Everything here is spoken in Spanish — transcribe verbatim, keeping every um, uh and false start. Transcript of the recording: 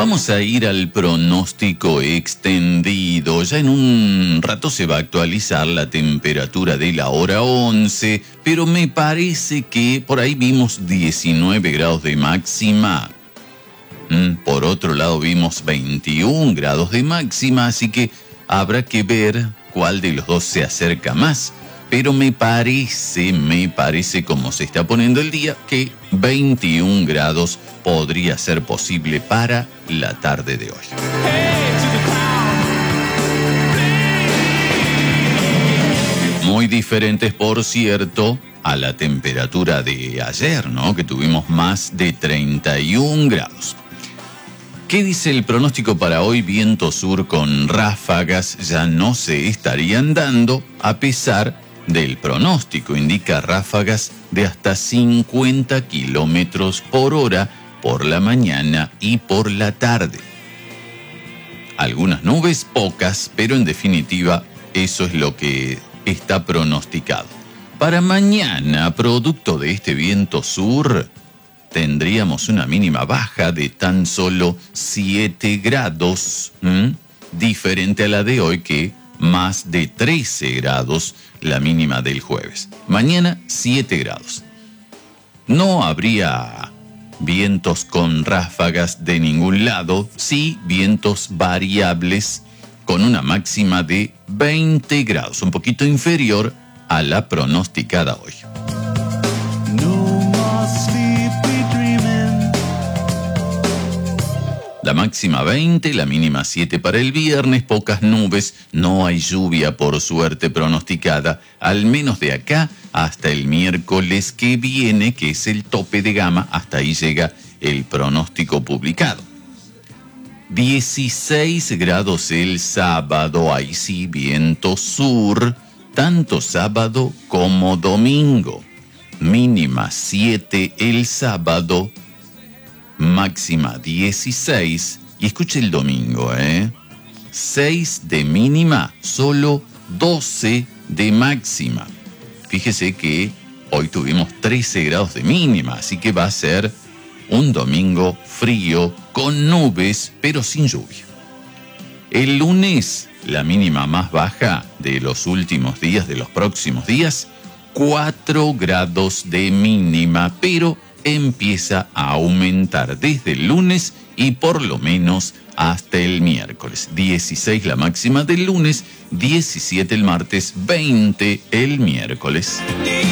Vamos a ir al pronóstico extendido. Ya en un rato se va a actualizar la temperatura de la hora once, pero me parece que por ahí vimos diecinueve grados de máxima. Por otro lado vimos veintiún grados de máxima, así que habrá que ver cuál de los dos se acerca más. Pero me parece, me parece como se está poniendo el día, que veintiún grados podría ser posible para la tarde de hoy. Muy diferentes, por cierto, a la temperatura de ayer, ¿no? Que tuvimos más de treinta y un grados. ¿Qué dice el pronóstico para hoy? Viento sur con ráfagas ya no se estarían dando, a pesar del pronóstico. Indica ráfagas de hasta cincuenta kilómetros por hora por la mañana y por la tarde. Algunas nubes, pocas, pero en definitiva eso es lo que está pronosticado. Para mañana, producto de este viento sur, tendríamos una mínima baja de tan solo siete grados, ¿m? diferente a la de hoy, que más de trece grados la mínima del jueves. Mañana siete grados. No habría vientos con ráfagas de ningún lado, sí vientos variables con una máxima de veinte grados, un poquito inferior a la pronosticada hoy. La máxima veinte, la mínima siete para el viernes, pocas nubes, no hay lluvia por suerte pronosticada, al menos de acá hasta el miércoles que viene, que es el tope de gama, hasta ahí llega el pronóstico publicado. dieciséis grados el sábado, ahí sí, viento sur, tanto sábado como domingo. Mínima siete el sábado, máxima dieciséis, y escuche el domingo, ¿eh? seis de mínima, solo doce de máxima. Fíjese que hoy tuvimos trece grados de mínima, así que va a ser un domingo frío, con nubes, pero sin lluvia. El lunes, la mínima más baja de los últimos días, de los próximos días, cuatro grados de mínima, pero empieza a aumentar desde el lunes y por lo menos hasta el miércoles. dieciséis la máxima del lunes, diecisiete el martes, veinte el miércoles.